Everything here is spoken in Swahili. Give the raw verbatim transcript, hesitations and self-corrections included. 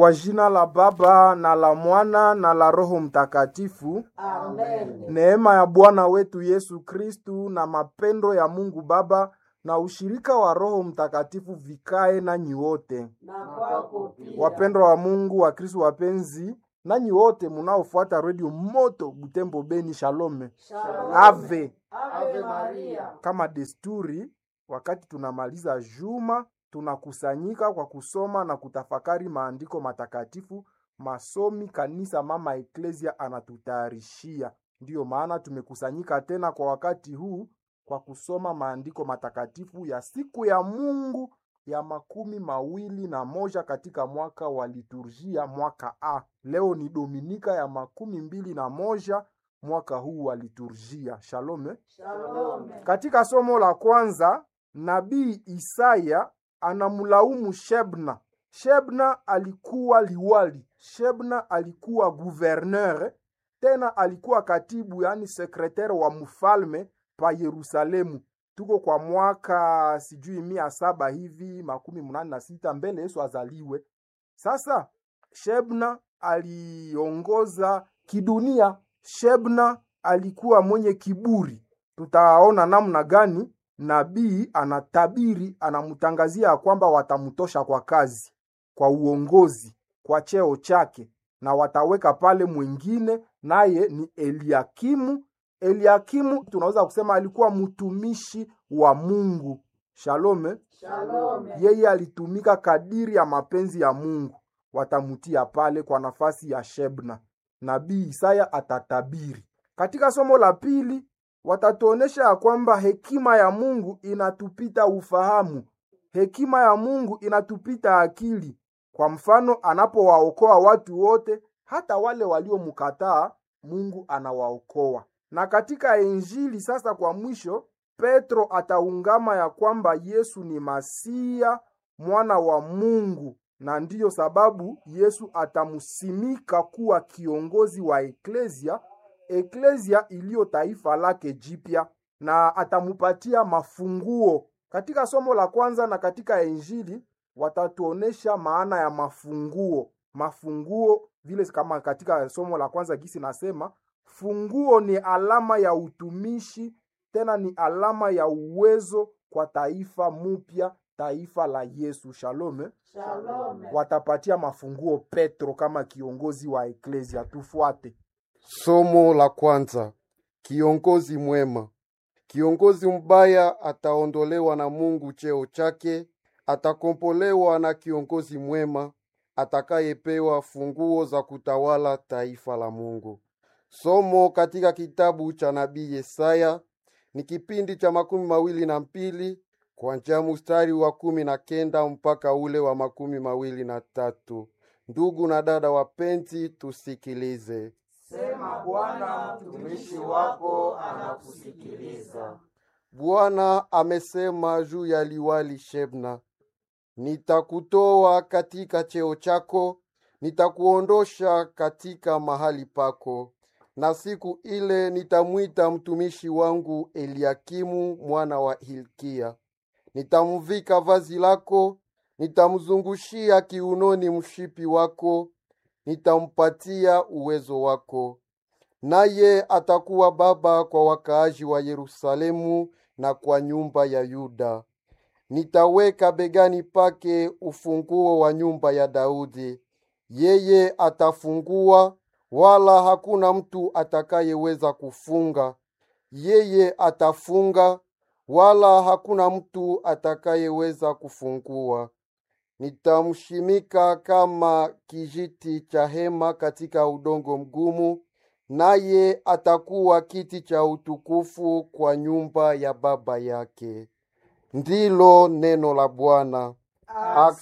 Kwa jina la Baba na la Mwana na la Roho Mtakatifu. Amen. Neema ya Bwana wetu Yesu Kristu na mapendo ya Mungu Baba na ushirika wa Roho Mtakatifu vikae nanyi wote. Na kwako pia. Wapendwa wa Mungu wa Kristo wapenzi, nanyi wote munaofuata Radio Moto Butembo Beni, shalom. Shalom. Ave. Ave Maria. Kama desturi, wakati tunamaliza juma, tunakusanyika kwa kusoma na kutafakari maandiko matakatifu, masomi kanisa mama Eklesia anatutayarishia. Ndiyo maana tumekusanyika tena kwa wakati huu kwa kusoma maandiko matakatifu ya siku ya Mungu ya makumi mawili na moja katika mwaka wa liturgia mwaka A. Leo ni Dominika ya makumi mbili na moja mwaka huu wa liturgia. Shalom. Shalom. Katika somo la kwanza, Nabii Isaya anamlaumu Shebna. Shebna alikuwa liwali, Shebna alikuwa gouverneur, tena alikuwa katibu, yani sekretari wa mfalme pa Yerusalemu. Tuko kwa mwaka sijui mia saba hivi makumi munane na sita mbele Yesu azaliwe. Sasa Shebna aliongoza kidunia. Shebna alikuwa mwenye kiburi. Tutaona namna gani nabii anatabiri, anamtangazia kwamba watamutosha kwa kazi, kwa uongozi, kwa cheo chake, na wataweka pale mwingine, naye ni Eliakimu. Eliakimu tunaweza kusema alikuwa mtumishi wa Mungu. Shalome. Shalom. Yeye alitumika kadiri ya mapenzi ya Mungu. Watamutia pale kwa nafasi ya Shebna. Nabii Isaya atatabiri. Katika somo la pili, watatuonesha ya kwamba hekima ya Mungu inatupita ufahamu. Hekima ya Mungu inatupita akili. Kwa mfano, anapowaokoa watu wote, hata wale waliomkataa, Mungu anawaokoa. Na katika Injili sasa kwa mwisho, Petro ataungama ya kwamba Yesu ni Masia, mwana wa Mungu, na ndiyo sababu Yesu atamusimika kuwa kiongozi wa Eklesia, Eklesia iliyo taifa lake jipya, na atamupatia mafunguo. Katika somo la kwanza na katika Injili watatuonesha maana ya mafunguo. Mafunguo vile kama katika somo la kwanza gisi nasema, funguo ni alama ya utumishi, tena ni alama ya uwezo kwa taifa mupya, taifa la Yesu. Shalom. Shalom. Watapatia mafunguo Petro kama kiongozi wa Eklesia. Tufuate. Somo la kwanza. Kiongozi mwema. Kiongozi mbaya ataondolewa na Mungu cheo chake, atakombolewa na kiongozi mwema atakayepewa funguo za kutawala taifa la Mungu. Somo katika kitabu cha nabii Yesaya, ni kipindi cha makumi mawili na mbili kuanzia mstari wa kumi na kenda mpaka ule wa makumi mawili na tatu. Ndugu na dada wapenzi, tusikilize. Sema Bwana, mtumishi wako anakusikiliza. Bwana amesema juu ya liwali Shebna, nitakutoa katika cheo chako, nitakuondosha katika mahali pako, na siku ile nitamwita mtumishi wangu Eliakimu mwana wa Hilkia. Nitamvika vazi lako, nitamzungushia kiunoni mshipi wako, nitampatia uwezo wako. Naye atakuwa baba kwa wakaaji wa Yerusalemu na kwa nyumba ya Yuda. Nitaweka begani pake ufunguo wa nyumba ya Daudi. Yeye atafungua, wala hakuna mtu atakayeweza kufunga. Yeye atafunga, wala hakuna mtu atakayeweza kufungua. Nitamshimika kama kijiti cha hema katika udongo mgumu, naye atakuwa kiti cha utukufu kwa nyumba ya baba yake. Ndilo neno la Bwana. Asante